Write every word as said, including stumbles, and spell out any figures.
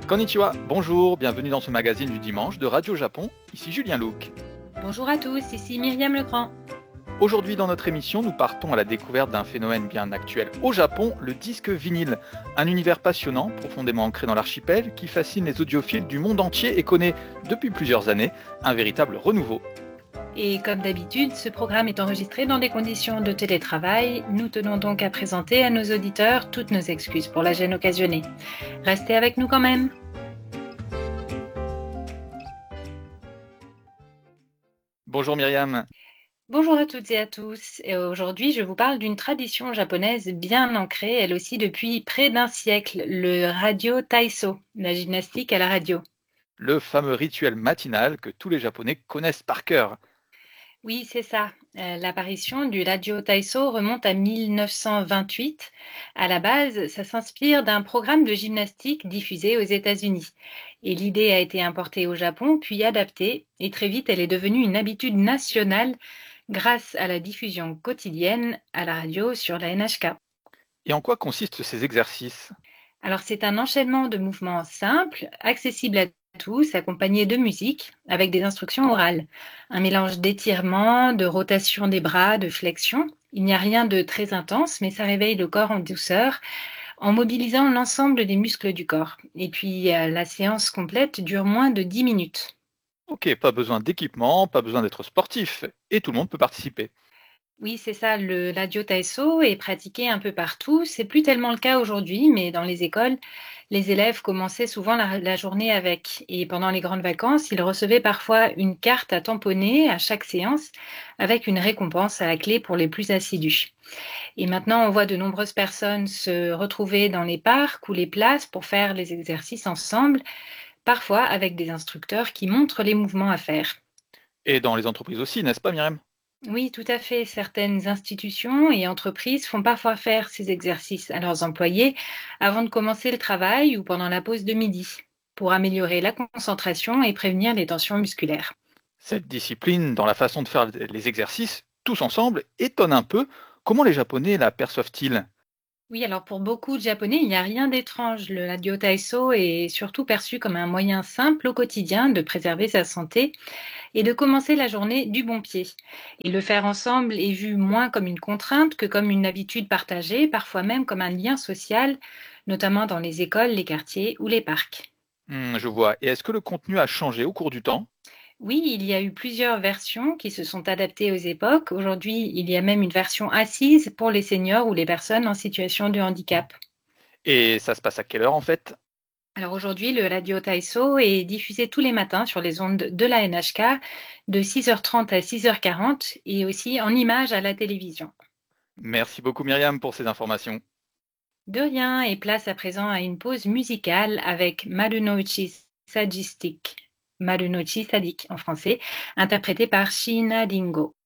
Konnichiwa, bonjour, bienvenue dans ce magazine du dimanche de Radio Japon, ici Julien Luc. Bonjour à tous, ici Myriam Legrand. Aujourd'hui dans notre émission, nous partons à la découverte d'un phénomène bien actuel au Japon, le disque vinyle. Un univers passionnant, profondément ancré dans l'archipel, qui fascine les audiophiles du monde entier et connaît, depuis plusieurs années, un véritable renouveau. Et comme d'habitude, ce programme est enregistré dans des conditions de télétravail. Nous tenons donc à présenter à nos auditeurs toutes nos excuses pour la gêne occasionnée. Restez avec nous quand même. Bonjour Myriam. Bonjour à toutes et à tous. Et aujourd'hui, je vous parle d'une tradition japonaise bien ancrée, elle aussi depuis près d'un siècle, le radio taïso, la gymnastique à la radio. Le fameux rituel matinal que tous les Japonais connaissent par cœur. Oui, c'est ça. Euh, l'apparition du Radio Taïso remonte à mille neuf cent vingt-huit. À la base, ça s'inspire d'un programme de gymnastique diffusé aux États-Unis. Et l'idée a été importée au Japon, puis adaptée, et très vite, elle est devenue une habitude nationale grâce à la diffusion quotidienne à la radio sur la N H K. Et en quoi consistent ces exercices? Alors, c'est un enchaînement de mouvements simples, accessibles à tous, accompagnés de musique, avec des instructions orales. Un mélange d'étirement, de rotation des bras, de flexion. Il n'y a rien de très intense, mais ça réveille le corps en douceur, en mobilisant l'ensemble des muscles du corps. Et puis, euh, la séance complète dure moins de dix minutes. Ok, pas besoin d'équipement, pas besoin d'être sportif, et tout le monde peut participer. Oui, c'est ça, le radio taïso est pratiqué un peu partout. C'est plus tellement le cas aujourd'hui, mais dans les écoles, les élèves commençaient souvent la, la journée avec. Et pendant les grandes vacances, ils recevaient parfois une carte à tamponner à chaque séance, avec une récompense à la clé pour les plus assidus. Et maintenant, on voit de nombreuses personnes se retrouver dans les parcs ou les places pour faire les exercices ensemble, parfois avec des instructeurs qui montrent les mouvements à faire. Et dans les entreprises aussi, n'est-ce pas Myriam? Oui, tout à fait. Certaines institutions et entreprises font parfois faire ces exercices à leurs employés avant de commencer le travail ou pendant la pause de midi pour améliorer la concentration et prévenir les tensions musculaires. Cette discipline, dans la façon de faire les exercices, tous ensemble, étonne un peu. Comment les Japonais la perçoivent-ils? Oui, alors pour beaucoup de Japonais, il n'y a rien d'étrange. Le radio taïso est surtout perçu comme un moyen simple au quotidien de préserver sa santé et de commencer la journée du bon pied. Et le faire ensemble est vu moins comme une contrainte que comme une habitude partagée, parfois même comme un lien social, notamment dans les écoles, les quartiers ou les parcs. Hmm, je vois. Et est-ce que le contenu a changé au cours du temps? Oui, il y a eu plusieurs versions qui se sont adaptées aux époques. Aujourd'hui, il y a même une version assise pour les seniors ou les personnes en situation de handicap. Et ça se passe à quelle heure en fait? Alors aujourd'hui, le Radio Taïso est diffusé tous les matins sur les ondes de la N H K de six heures trente à six heures quarante et aussi en images à la télévision. Merci beaucoup Myriam pour ces informations. De rien, et place à présent à une pause musicale avec Marunouchi Sadistic, Marunouchi Sadik en français, interprété par Sheena Dingo.